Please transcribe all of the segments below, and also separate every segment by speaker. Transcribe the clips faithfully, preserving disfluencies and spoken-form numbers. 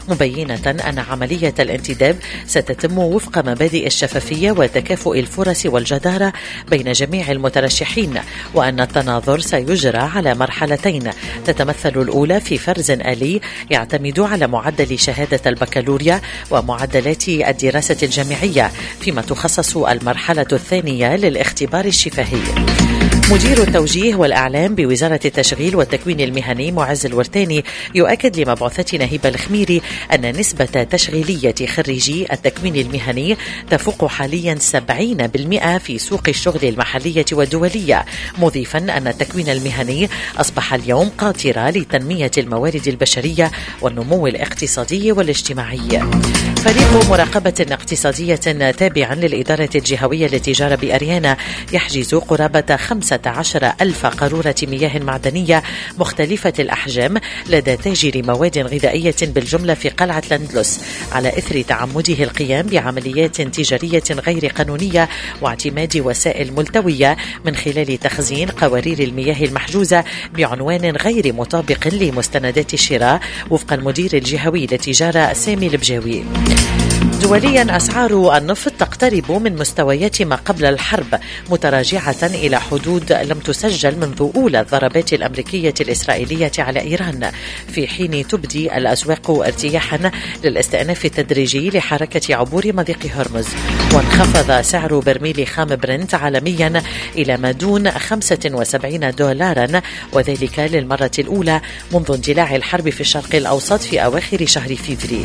Speaker 1: مبينة أن عملية الانتداب ستتم وفق مبادئ الشفافية وتكافؤ الفرص والجدارة بين جميع المترشحين، وأن التناظر سيجرى على مرحلتين تتمثل الأولى في فرز آلي يعتمد على معدل شهادة البكالوريا ومعدلات الدراسة الجامعية، فيما تخصص المرحلة الثانية للاختبار الشفهي. مدير التوجيه والإعلام بوزارة التشغيل والتكوين المهني معز الورتاني يؤكد لمبعوثتنا هبة الخميري أن نسبة تشغيلية خريجي التكوين المهني تفوق حاليا سبعين بالمئة في سوق الشغل المحلية والدولية، مضيفا أن التكوين المهني أصبح اليوم قاطرة لتنمية الموارد البشرية والنمو الاقتصادي والاجتماعي. فريق مراقبة اقتصادية تابع للإدارة الجهوية للتجارة بأريانا يحجز قرابة خمسة عشر ألف قارورة مياه معدنية مختلفة الأحجام لدى تاجر مواد غذائية بالجملة في قلعة لندلس، على إثر تعمده القيام بعمليات تجارية غير قانونية واعتماد وسائل ملتوية من خلال تخزين قوارير المياه المحجوزة بعنوان غير مطابق لمستندات الشراء، وفق المدير الجهوي للتجارة سامي البجاوي. دوليا أسعار النفط تقترب من مستويات ما قبل الحرب، متراجعة إلى حدود لم تسجل منذ أولى الضربات الأمريكية الإسرائيلية على إيران، في حين تبدي الأسواق ارتياحا للاستئناف التدريجي لحركة عبور مضيق هرمز. وانخفض سعر برميل خام برنت عالميا إلى ما دون خمسة وسبعين دولارا، وذلك للمرة الأولى منذ اندلاع الحرب في الشرق الأوسط في أواخر شهر فبراير.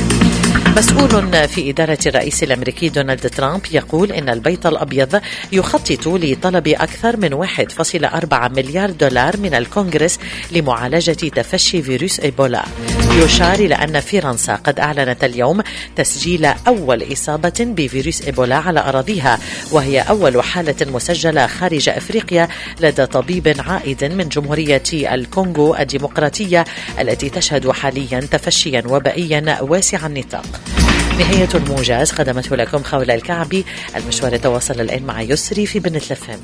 Speaker 1: مسؤول في إدارة الرئيس الأمريكي دونالد ترامب يقول إن البيت الأبيض يخطط لطلب أكثر من واحد فاصلة أربعة مليار دولار من الكونغرس لمعالجة تفشي فيروس إيبولا. يشار إلى أن فرنسا قد أعلنت اليوم تسجيل أول إصابة بفيروس إيبولا على أراضيها، وهي أول حالة مسجلة خارج أفريقيا لدى طبيب عائد من جمهورية الكونغو الديمقراطية التي تشهد حاليا تفشيا وبائيا واسع النطاق. نهاية الموجز قدمته لكم خولة الكعبي. المشوار تواصل الآن مع يسري في بنت لفام.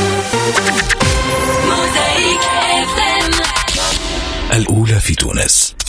Speaker 2: الأولى في تونس.